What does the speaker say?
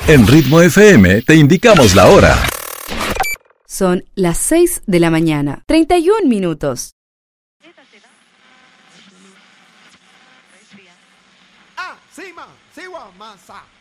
En Ritmo FM te indicamos la hora. Son las 6 de la mañana, 31 minutos. Ah, sí, ma, sí, wa, masa.